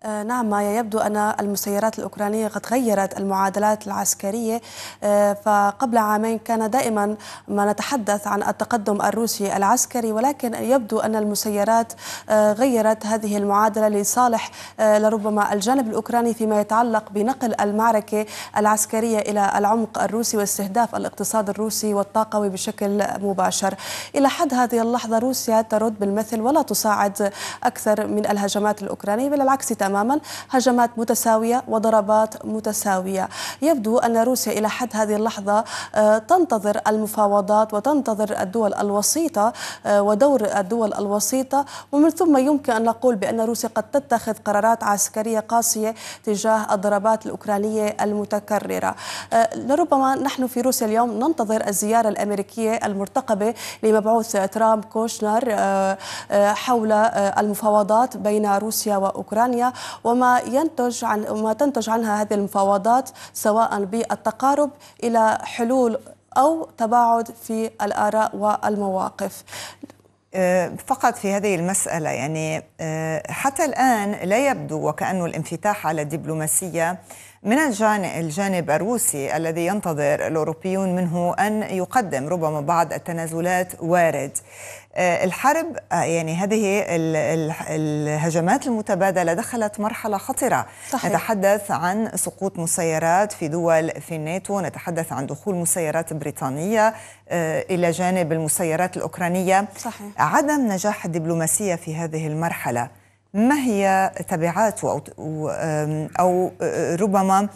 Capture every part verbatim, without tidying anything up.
آه نعم، ما يبدو أن المسيرات الأوكرانية قد غيرت المعادلات العسكرية. آه فقبل عامين كان دائما ما نتحدث عن التقدم الروسي العسكري، ولكن يبدو أن المسيرات آه غيرت هذه المعادلة لصالح آه لربما الجانب الأوكراني فيما يتعلق بنقل المعركة العسكرية إلى العمق الروسي واستهداف الاقتصاد الروسي والطاقوي بشكل مباشر. إلى حد هذه اللحظة روسيا ترد بالمثل ولا تصاعد أكثر من الهجمات الأوكرانية، بل العكس تماما، هجمات متساوية وضربات متساوية. يبدو أن روسيا إلى حد هذه اللحظة تنتظر المفاوضات وتنتظر الدول الوسيطة ودور الدول الوسيطة، ومن ثم يمكن أن نقول بأن روسيا قد تتخذ قرارات عسكرية قاسية تجاه الضربات الأوكرانية المتكررة. لربما نحن في روسيا اليوم ننتظر الزيارة الأمريكية المرتقبة لمبعوث ترامب كوشنر حول المفاوضات بين روسيا وأوكرانيا، وما ينتج عن وما تنتج عنها هذه المفاوضات، سواء بالتقارب إلى حلول أو تباعد في الآراء والمواقف. فقط في هذه المسألة، يعني حتى الآن لا يبدو وكأنه الانفتاح على الدبلوماسية من الجانب الروسي الذي ينتظر الأوروبيون منه أن يقدم ربما بعض التنازلات وارد. الحرب يعني هذه الهجمات المتبادلة دخلت مرحلة خطرة. صحيح. نتحدث عن سقوط مسيرات في دول في الناتو، نتحدث عن دخول مسيرات بريطانية إلى جانب المسيرات الأوكرانية. صحيح. عدم نجاح الدبلوماسية في هذه المرحلة ما هي تبعاته أو, أو ربما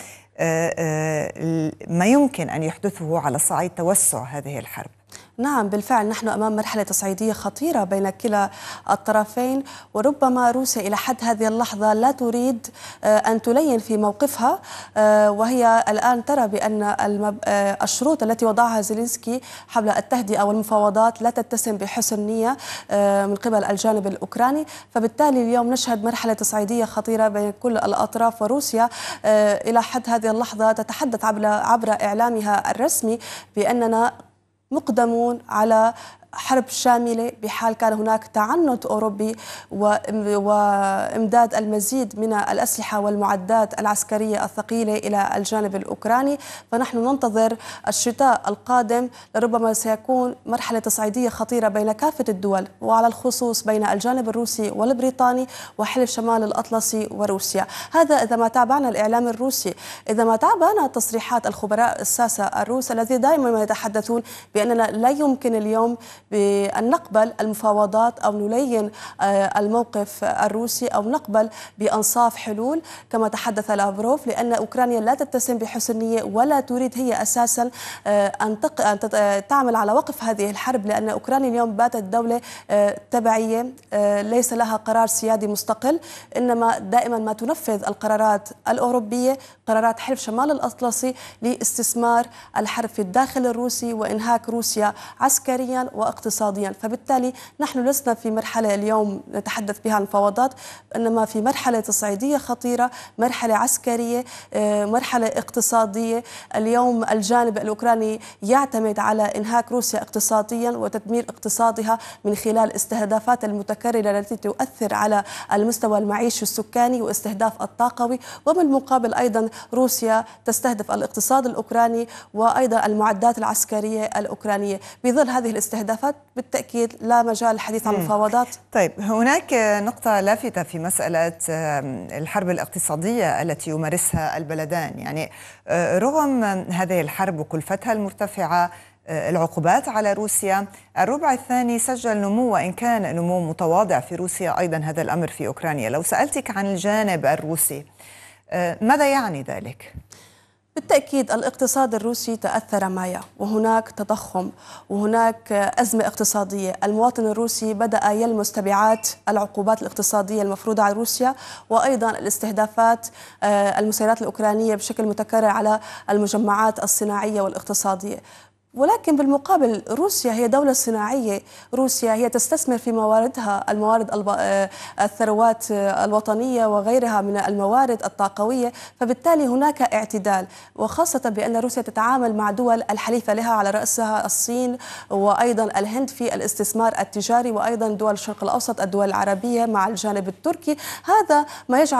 ما يمكن أن يحدثه على صعيد توسع هذه الحرب؟ نعم، بالفعل نحن أمام مرحلة تصعيدية خطيرة بين كلا الطرفين، وربما روسيا إلى حد هذه اللحظة لا تريد أن تلين في موقفها، وهي الآن ترى بأن الشروط التي وضعها زيلينسكي حول التهدئة والمفاوضات لا تتسم بحسن نية من قبل الجانب الأوكراني، فبالتالي اليوم نشهد مرحلة تصعيدية خطيرة بين كل الأطراف. وروسيا إلى حد هذه اللحظة تتحدث عبر إعلامها الرسمي بأننا مقدمون على حرب شاملة بحال كان هناك تعنت أوروبي وإمداد المزيد من الأسلحة والمعدات العسكرية الثقيلة إلى الجانب الأوكراني. فنحن ننتظر الشتاء القادم، لربما سيكون مرحلة تصعيدية خطيرة بين كافة الدول، وعلى الخصوص بين الجانب الروسي والبريطاني وحلف شمال الأطلسي وروسيا. هذا إذا ما تابعنا الإعلام الروسي. إذا ما تابعنا تصريحات الخبراء الساسة الروس الذين دائما يتحدثون بأننا لا يمكن اليوم بأن نقبل المفاوضات أو نلين الموقف الروسي أو نقبل بأنصاف حلول كما تحدث لافروف، لأن أوكرانيا لا تتسم بحسن نية ولا تريد هي أساسا أن تعمل على وقف هذه الحرب، لأن أوكرانيا اليوم باتت دولة تبعية ليس لها قرار سيادي مستقل، إنما دائما ما تنفذ القرارات الأوروبية، قرارات حلف شمال الأطلسي لاستثمار الحرب في الداخل الروسي وإنهاك روسيا عسكريا واقتصاديا. فبالتالي نحن لسنا في مرحلة اليوم نتحدث بها عن مفاوضات، إنما في مرحلة تصعيدية خطيرة، مرحلة عسكرية، مرحلة اقتصادية. اليوم الجانب الأوكراني يعتمد على إنهاك روسيا اقتصاديا وتدمير اقتصادها من خلال استهدافات المتكررة التي تؤثر على المستوى المعيشي السكاني واستهداف الطاقوي، وبالمقابل أيضا روسيا تستهدف الاقتصاد الأوكراني وأيضا المعدات العسكرية الأوكرانية. بظل هذه الاستهدافات بالتأكيد لا مجال للحديث عن مفاوضات. طيب، هناك نقطة لافتة في مسألة الحرب الاقتصادية التي يمارسها البلدان، يعني رغم هذه الحرب وكلفتها المرتفعة، العقوبات على روسيا، الربع الثاني سجل نمو، وإن كان نمو متواضع في روسيا، أيضا هذا الأمر في أوكرانيا. لو سألتك عن الجانب الروسي، ماذا يعني ذلك؟ بالتأكيد الاقتصاد الروسي تأثر معه، وهناك تضخم وهناك أزمة اقتصادية. المواطن الروسي بدأ يلمس تبعات العقوبات الاقتصادية المفروضة على روسيا، وأيضا الاستهدافات المسيرات الأوكرانية بشكل متكرر على المجمعات الصناعية والاقتصادية. ولكن بالمقابل روسيا هي دولة صناعية، روسيا هي تستثمر في مواردها، الموارد الثروات الوطنية وغيرها من الموارد الطاقوية، فبالتالي هناك اعتدال، وخاصة بأن روسيا تتعامل مع دول الحليفة لها على رأسها الصين وأيضا الهند في الاستثمار التجاري، وأيضا دول الشرق الأوسط، الدول العربية مع الجانب التركي. هذا ما يجعل